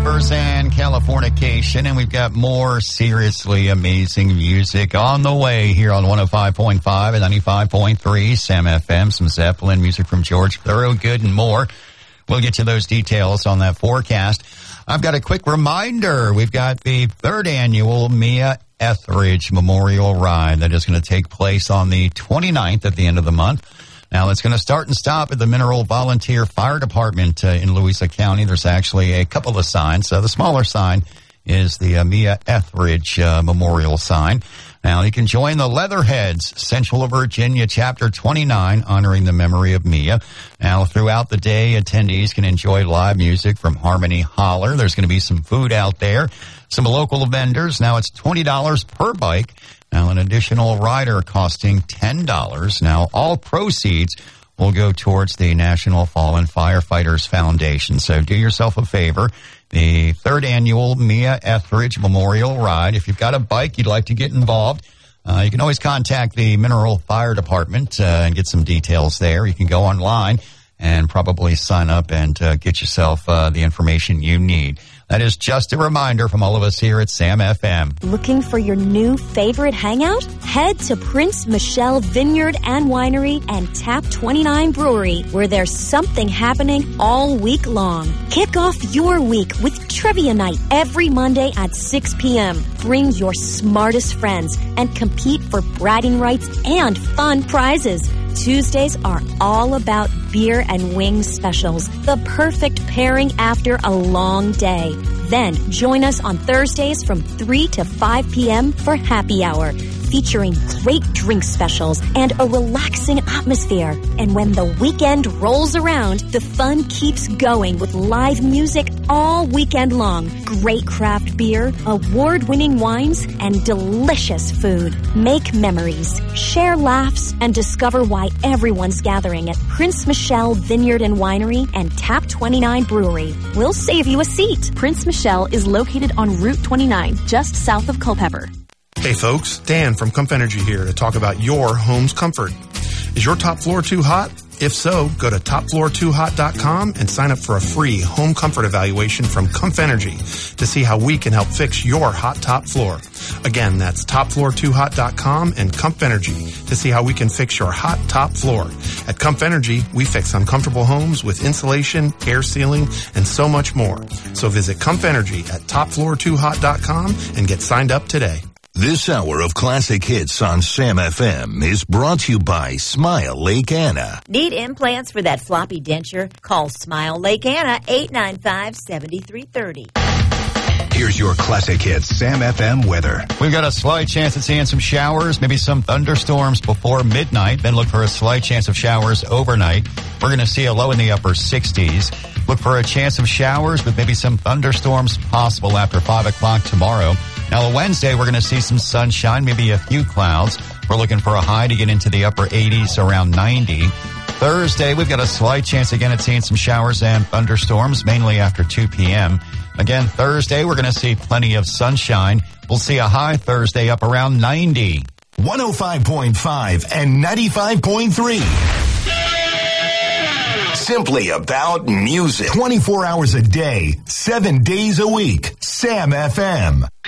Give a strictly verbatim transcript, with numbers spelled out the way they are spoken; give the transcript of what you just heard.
Members and Californication, and we've got more seriously amazing music on the way here on one oh five point five and ninety-five point three Sam F M. Some Zeppelin music from George Thorogood and more. We'll get to those details on that forecast. I've got a quick reminder. We've got the third annual Mia Etheridge Memorial Ride that is going to take place on the twenty-ninth at the end of the month. Now, it's going to start and stop at the Mineral Volunteer Fire Department uh, in Louisa County. There's actually a couple of signs. Uh, the smaller sign is the uh, Mia Etheridge uh, Memorial sign. Now, you can join the Leatherheads, Central Virginia Chapter twenty-nine, honoring the memory of Mia. Now, throughout the day, attendees can enjoy live music from Harmony Holler. There's going to be some food out there, some local vendors. Now, it's twenty dollars per bike. Now, an additional rider costing ten dollars. Now, all proceeds will go towards the National Fallen Firefighters Foundation. So do yourself a favor. The third annual Mia Etheridge Memorial Ride. If you've got a bike you'd like to get involved, uh, you can always contact the Mineral Fire Department uh, and get some details there. You can go online and probably sign up and uh, get yourself uh, the information you need. That is just a reminder from all of us here at Sam F M. Looking for your new favorite hangout? Head to Prince Michelle Vineyard and Winery and Tap twenty-nine Brewery, where there's something happening all week long. Kick off your week with Trivia Night every Monday at six p.m. Bring your smartest friends and compete for bragging rights and fun prizes. Tuesdays are all about beer and wings specials, the perfect pairing after a long day. Then join us on Thursdays from three to five p.m. for happy hour, featuring great drink specials and a relaxing atmosphere. And when the weekend rolls around, the fun keeps going with live music all weekend long. Great craft beer, award-winning wines, and delicious food. Make memories, share laughs, and discover why everyone's gathering at Prince Michelle Vineyard and Winery and Tap twenty-nine Brewery. We'll save you a seat. Prince Michelle is located on Route twenty-nine, just south of Culpeper. Hey folks, Dan from Comf Energy here to talk about your home's comfort. Is your top floor too hot? If so, go to top floor too hot dot com and sign up for a free home comfort evaluation from Comf Energy to see how we can help fix your hot top floor. Again, that's top floor too hot dot com and Comf Energy to see how we can fix your hot top floor. At Comf Energy, we fix uncomfortable homes with insulation, air sealing, and so much more. So visit Comf Energy at top floor too hot dot com and get signed up today. This hour of classic hits on Sam F M is brought to you by Smile Lake Anna. Need implants for that floppy denture? Call Smile Lake Anna, eight nine five, seven three three zero. Here's your classic hits Sam F M weather. We've got a slight chance of seeing some showers, maybe some thunderstorms before midnight. Then look for a slight chance of showers overnight. We're going to see a low in the upper sixties. Look for a chance of showers with maybe some thunderstorms possible after five o'clock tomorrow. Now, on Wednesday, we're going to see some sunshine, maybe a few clouds. We're looking for a high to get into the upper eighties, around ninety. Thursday, we've got a slight chance again at seeing some showers and thunderstorms, mainly after two p.m. Again, Thursday, we're going to see plenty of sunshine. We'll see a high Thursday up around ninety. one oh five point five and ninety-five point three. Simply about music. twenty-four hours a day, seven days a week. Sam F M.